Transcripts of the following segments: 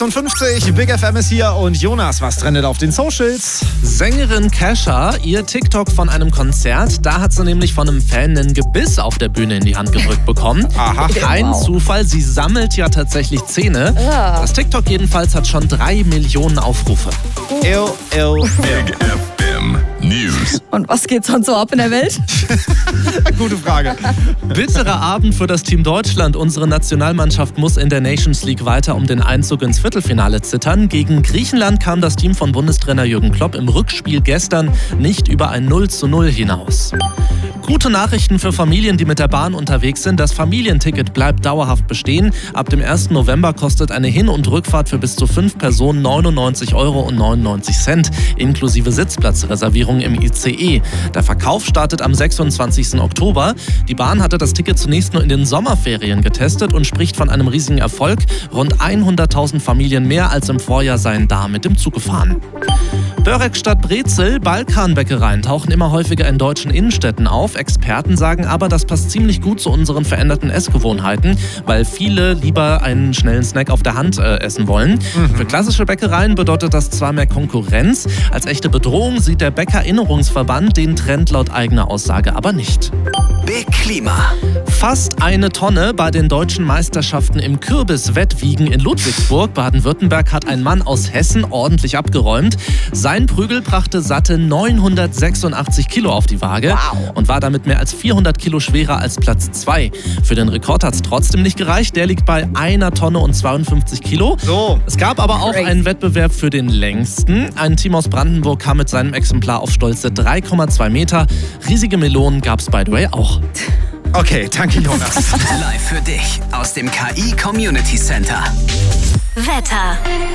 50, Big FM ist hier und Jonas, was trendet auf den Socials? Sängerin Kesha, ihr TikTok von einem Konzert, da hat sie nämlich von einem Fan einen Gebiss auf der Bühne in die Hand gedrückt bekommen. Aha. Kein Zufall, sie sammelt ja tatsächlich Zähne. Das TikTok jedenfalls hat schon 3 Millionen Aufrufe. Big FM News. Und was geht sonst so ab in der Welt? Gute Frage. Bitterer Abend für das Team Deutschland. Unsere Nationalmannschaft muss in der Nations League weiter um den Einzug ins Viertelfinale zittern. Gegen Griechenland kam das Team von Bundestrainer Jürgen Klopp im Rückspiel gestern nicht über ein 0:0 hinaus. Gute Nachrichten für Familien, die mit der Bahn unterwegs sind. Das Familienticket bleibt dauerhaft bestehen. Ab dem 1. November kostet eine Hin- und Rückfahrt für bis zu 5 Personen 99,99 € inklusive Sitzplatzreservierung im ICE. Der Verkauf startet am 26. Oktober. Die Bahn hatte das Ticket zunächst nur in den Sommerferien getestet und spricht von einem riesigen Erfolg. Rund 100.000 Familien mehr als im Vorjahr seien da mit dem Zug gefahren. Börek statt Brezel, Balkanbäckereien tauchen immer häufiger in deutschen Innenstädten auf. Experten sagen aber, das passt ziemlich gut zu unseren veränderten Essgewohnheiten, weil viele lieber einen schnellen Snack auf der Hand essen wollen. Für klassische Bäckereien bedeutet das zwar mehr Konkurrenz, als echte Bedrohung sieht der Bäckerinnerungsverband den Trend laut eigener Aussage aber nicht. Big Klima. Fast 1 Tonne bei den deutschen Meisterschaften im Kürbiswettwiegen in Ludwigsburg, Baden-Württemberg, hat ein Mann aus Hessen ordentlich abgeräumt. Sein Prügel brachte satte 986 Kilo auf die Waage und war damit mehr als 400 Kilo schwerer als Platz 2. Für den Rekord hat es trotzdem nicht gereicht. Der liegt bei 1 Tonne und 52 Kilo. So. Es gab aber auch einen Wettbewerb für den längsten. Ein Team aus Brandenburg kam mit seinem Exemplar auf stolze 3,2 Meter. Riesige Melonen gab es by the way auch. Okay, danke Jonas. Live für dich aus dem KI Community Center. Wetter.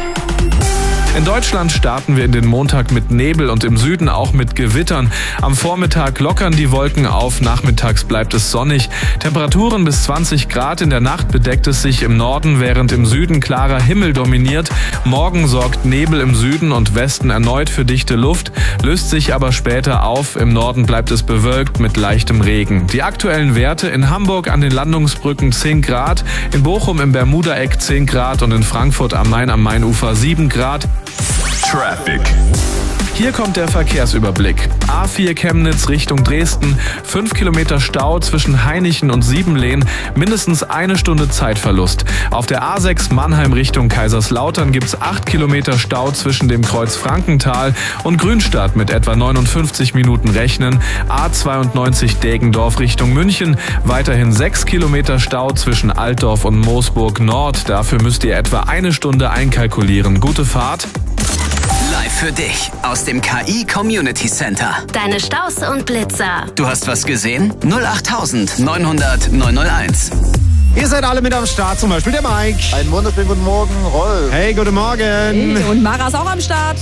In Deutschland starten wir in den Montag mit Nebel und im Süden auch mit Gewittern. Am Vormittag lockern die Wolken auf, nachmittags bleibt es sonnig. Temperaturen bis 20 Grad, in der Nacht bedeckt es sich im Norden, während im Süden klarer Himmel dominiert. Morgen sorgt Nebel im Süden und Westen erneut für dichte Luft, löst sich aber später auf. Im Norden bleibt es bewölkt mit leichtem Regen. Die aktuellen Werte: in Hamburg an den Landungsbrücken 10 Grad, in Bochum im Bermudaeck 10 Grad und in Frankfurt am Main am Mainufer 7 Grad. Traffic. Hier kommt der Verkehrsüberblick. A4 Chemnitz Richtung Dresden, 5 Kilometer Stau zwischen Hainichen und Siebenlehn, mindestens 1 Stunde Zeitverlust. Auf der A6 Mannheim Richtung Kaiserslautern gibt's 8 Kilometer Stau zwischen dem Kreuz Frankenthal und Grünstadt mit etwa 59 Minuten rechnen. A92 Deggendorf Richtung München, weiterhin 6 Kilometer Stau zwischen Altdorf und Moosburg Nord. Dafür müsst ihr etwa 1 Stunde einkalkulieren. Gute Fahrt. Live für dich aus dem KI Community Center. Deine Staus und Blitzer. Du hast was gesehen? 08000 900 901. Ihr seid alle mit am Start, zum Beispiel der Mike. Einen wunderschönen guten Morgen, Rolf. Hey, guten Morgen. Hey, und Mara ist auch am Start.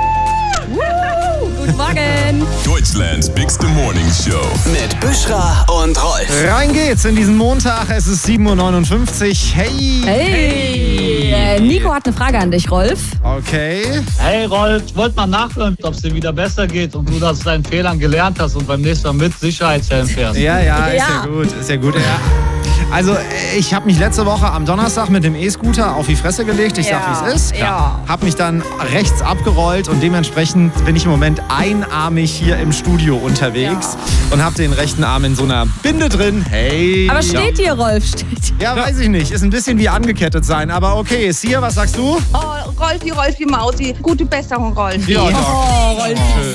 Guten Morgen. Deutschlands Bigste Morning Show. Mit Büschra und Rolf. Rein geht's in diesen Montag, es ist 7:59 Uhr. Hey. Nico hat eine Frage an dich, Rolf. Okay. Hey Rolf, ich wollte mal nachhören, ob es dir wieder besser geht und du aus deinen Fehlern gelernt hast und beim nächsten Mal mit Sicherheitshelm fährst. Ja, ist ja gut, ist ja gut. Ja. Also, ich habe mich letzte Woche am Donnerstag mit dem E-Scooter auf die Fresse gelegt. Ich sag, wie es ist. Ja. Hab mich dann rechts abgerollt und dementsprechend bin ich im Moment einarmig hier im Studio unterwegs und habe den rechten Arm in so einer Binde drin. Hey. Aber steht dir, Rolf? Steht dir. Ja, weiß ich nicht. Ist ein bisschen wie angekettet sein, aber okay. Sia, was sagst du? Oh, Rolfi, Mausi. Gute Besserung, Rolfi. Ja, Oh, Rolf.